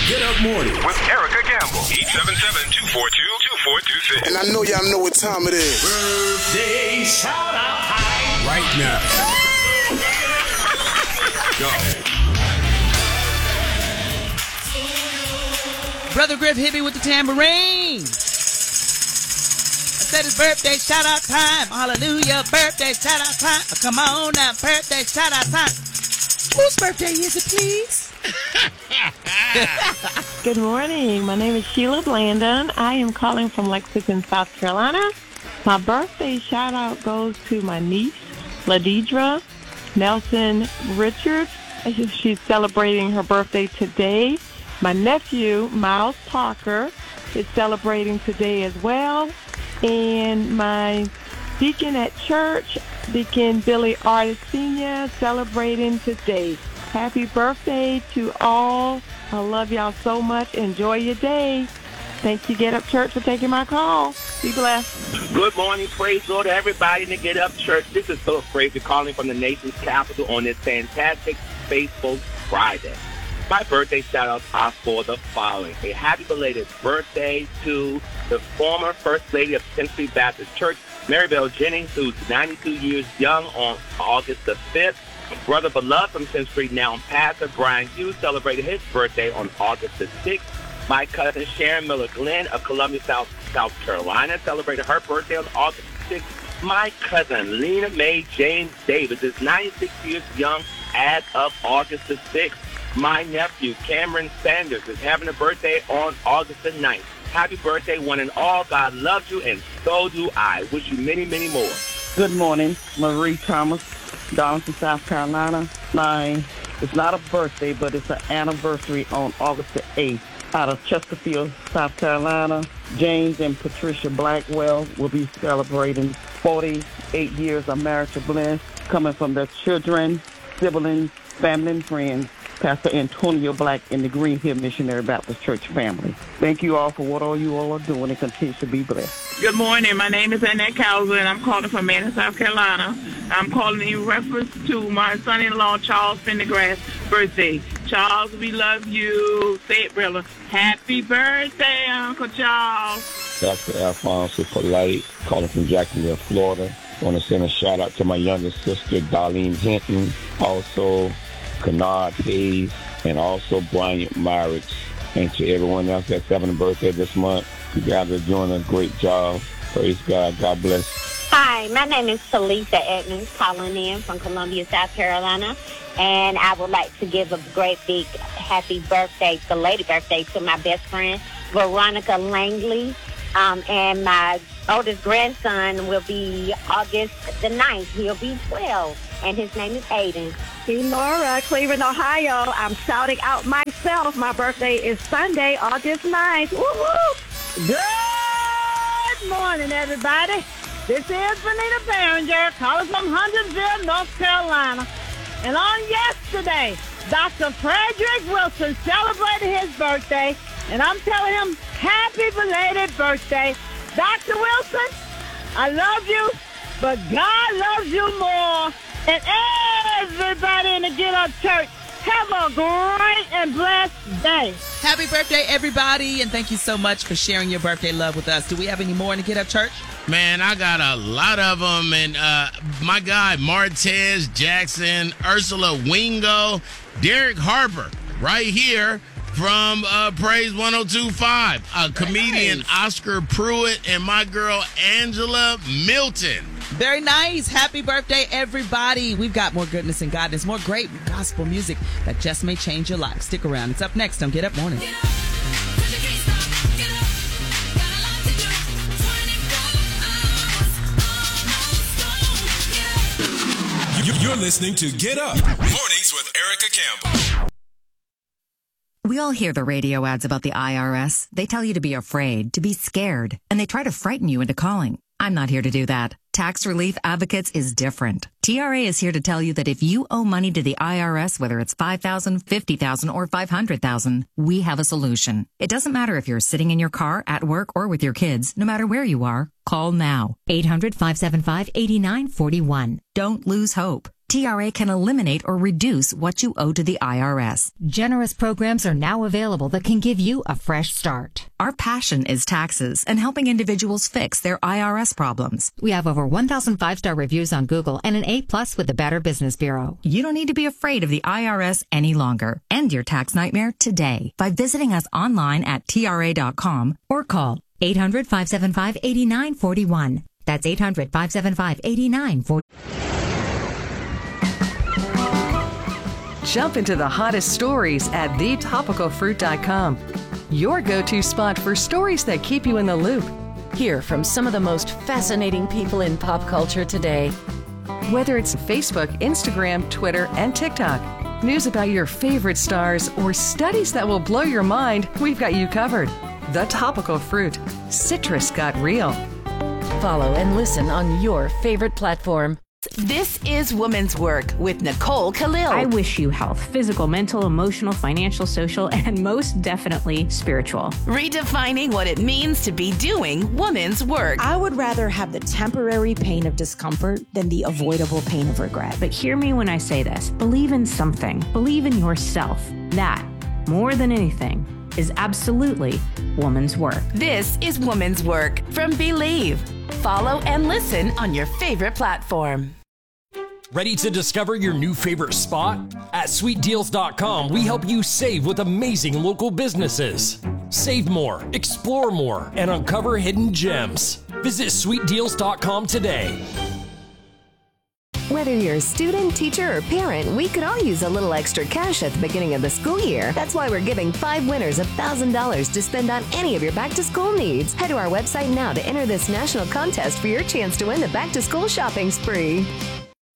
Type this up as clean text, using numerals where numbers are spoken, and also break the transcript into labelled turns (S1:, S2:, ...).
S1: Get Up Morning
S2: with Erica Campbell. 877-242-2426.
S3: And I know y'all know what time it is.
S1: Birthday shout out time right now. Go.
S4: Brother Griff hit me with the tambourine. I said it's birthday shout out time. Hallelujah. Birthday shout out time. Come on now. Birthday shout out time. Whose birthday is it, please?
S5: Good morning. My name is Sheila Blandon. I am calling from Lexington, South Carolina. My birthday shout out goes to my niece, Ladidra Nelson Richards. She's celebrating her birthday today. My nephew, Miles Parker, is celebrating today as well. And my deacon at church, Deacon Billy Artis Sr., celebrating today. Happy birthday to all. I love y'all so much. Enjoy your day. Thank you, Get Up Church, for taking my call. Be blessed.
S6: Good morning. Praise Lord to everybody in the Get Up Church. This is Philip Frazier calling from the nation's capital on this fantastic, faithful Friday. My birthday shout-outs are for the following. A happy belated birthday to the former First Lady of Century Baptist Church, Maribel Jennings, who's 92 years young on August the 5th. Brother beloved from Century, now Pastor Brian Hughes, celebrated his birthday on August the 6th. My cousin Sharon Miller Glenn of Columbia, South Carolina, celebrated her birthday on August the 6th. My cousin Lena Mae James Davis is 96 years young as of August the 6th. My nephew Cameron Sanders is having a birthday on August the 9th. Happy birthday, one and all. God loves you, and so do I. Wish you many, many more.
S7: Good morning, Marie Thomas, Darlington, South Carolina. It's not a birthday, but it's an anniversary on August the 8th. Out of Chesterfield, South Carolina, James and Patricia Blackwell will be celebrating 48 years of marital bliss, coming from their children, siblings, family, and friends. Pastor Antonio Black in the Green Hill Missionary Baptist Church family. Thank you all for what all you all are doing, and continue to be blessed.
S8: Good morning. My name is Annette Cowser, and I'm calling from Manning, South Carolina. I'm calling in reference to my son-in-law, Charles Pendergrass' birthday. Charles, we love you. Say it, brother. Happy birthday, Uncle Charles.
S9: Dr. Alfonso Polite, calling from Jacksonville, Florida. I want to send a shout-out to my youngest sister, Darlene Hinton. Also, Kennard Hayes, and also Bryant Myrick, and to everyone else that's having a birthday this month. You guys are doing a great job. Praise God. God bless.
S10: Hi, my name is Talisa Edmonds, calling in from Columbia, South Carolina, and I would like to give a great big happy birthday, belated birthday, to my best friend, Veronica Langley, and my oldest grandson will be August the 9th. He'll be 12, and his name is Aiden.
S11: Hey, Laura, Cleveland, Ohio. I'm shouting out myself. My birthday is Sunday, August 9th. Woo-woo! Good morning, everybody. This is Benita Behringer, calling from Huntersville, North Carolina. And on yesterday, Dr. Frederick Wilson celebrated his birthday, and I'm telling him, happy belated birthday. Dr. Wilson, I love you, but God loves you more. And everybody in the Get Up Church, have a great and blessed day.
S4: Happy birthday, everybody, and thank you so much for sharing your birthday love with us. Do we have any more in the Get Up Church?
S12: Man, I got a lot of them, and my guy, Martez Jackson, Ursula Wingo, Derek Harper, right here from Praise 102.5, comedian Oscar Pruitt, and my girl, Angela Milton.
S4: Very nice. Happy birthday, everybody. We've got more goodness and godness, more great gospel music that just may change your life. Stick around. It's up next on Get Up Morning.
S1: You're listening to Get Up Mornings with Erica Campbell.
S13: We all hear the radio ads about the IRS. They tell you to be afraid, to be scared, and they try to frighten you into calling. I'm not here to do that. Tax Relief Advocates is different. TRA is here to tell you that if you owe money to the IRS, whether it's $5,000, $50,000, or $500,000, we have a solution. It doesn't matter if you're sitting in your car, at work, or with your kids. No matter where you are, call now. 800-575-8941. Don't lose hope. TRA can eliminate or reduce what you owe to the IRS.
S2: Generous programs are now available that can give you a fresh start.
S13: Our passion is taxes and helping individuals fix their IRS problems.
S2: We have over 1,000 5-star reviews on Google and an A+ with the Better Business Bureau.
S13: You don't need to be afraid of the IRS any longer. End your tax nightmare today by visiting us online at TRA.com or call 800-575-8941. That's 800-575-8941.
S14: Jump into the hottest stories at thetopicalfruit.com. Your go-to spot for stories that keep you in the loop.
S15: Hear from some of the most fascinating people in pop culture today.
S14: Whether it's Facebook, Instagram, Twitter, and TikTok, news about your favorite stars, or studies that will blow your mind, we've got you covered. The Topical Fruit. Citrus got real.
S15: Follow and listen on your favorite platform.
S16: This is Woman's Work with Nicole Khalil.
S17: I wish you health, physical, mental, emotional, financial, social, and most definitely spiritual.
S16: Redefining what it means to be doing woman's work.
S18: I would rather have the temporary pain of discomfort than the avoidable pain of regret.
S17: But hear me when I say this. Believe in something. Believe in yourself. That, more than anything, is absolutely woman's work.
S16: This is Woman's Work from Believe. Follow and listen on your favorite platform.
S19: Ready to discover your new favorite spot? At sweetdeals.com, we help you save with amazing local businesses. Save more, explore more, and uncover hidden gems. Visit sweetdeals.com today.
S20: Whether you're a student, teacher, or parent, we could all use a little extra cash at the beginning of the school year. That's why we're giving 5 winners $1,000 to spend on any of your back-to-school needs. Head to our website now to enter this national contest for your chance to win the back-to-school shopping spree.